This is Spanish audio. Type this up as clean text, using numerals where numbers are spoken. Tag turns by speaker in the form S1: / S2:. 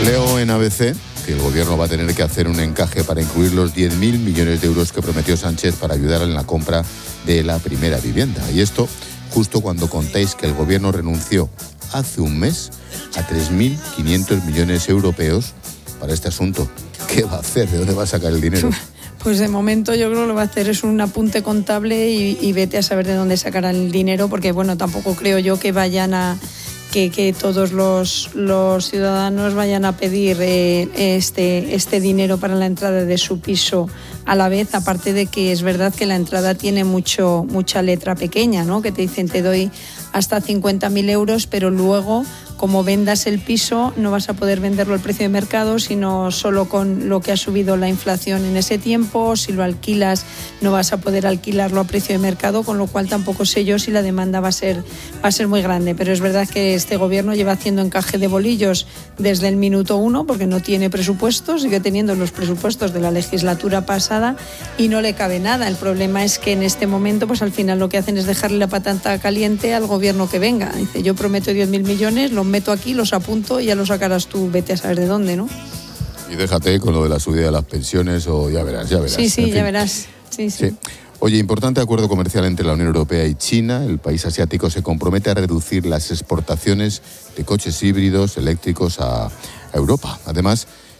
S1: Leo en ABC que el gobierno va a tener que hacer un encaje para incluir los 10.000 millones de euros que prometió Sánchez para ayudar en la compra de la primera vivienda. Y esto justo cuando contáis que el gobierno renunció hace un mes a 3.500 millones europeos para este asunto. ¿Qué va a hacer? ¿De dónde va a sacar el dinero?
S2: Pues de momento yo creo que lo va a hacer es un apunte contable y vete a saber de dónde sacarán el dinero, porque bueno, tampoco creo yo que vayan a... Que todos los ciudadanos vayan a pedir este dinero para la entrada de su piso a la vez, aparte de que es verdad que la entrada tiene mucha letra pequeña, ¿no? Que te dicen te doy hasta 50.000 euros, pero luego como vendas el piso no vas a poder venderlo al precio de mercado, sino solo con lo que ha subido la inflación en ese tiempo. Si lo alquilas no vas a poder alquilarlo a precio de mercado, con lo cual tampoco sé yo si la demanda va a ser muy grande. Pero es verdad que este gobierno lleva haciendo encaje de bolillos desde el minuto 1 porque no tiene presupuesto, sigue teniendo los presupuestos de la legislatura pasada y no le cabe nada. El problema es que en este momento pues al final lo que hacen es dejarle la patata caliente al gobierno que venga. Dice, yo prometo 10.000 millones, los meto aquí, los apunto y ya los sacarás tú, vete a saber de dónde, ¿no?
S1: Y déjate con lo de la subida de las pensiones o ya verás.
S2: Sí, ya verás. Sí.
S1: Oye, importante acuerdo comercial entre la Unión Europea y China. El país asiático se compromete a reducir las exportaciones de coches híbridos eléctricos a Europa. Además,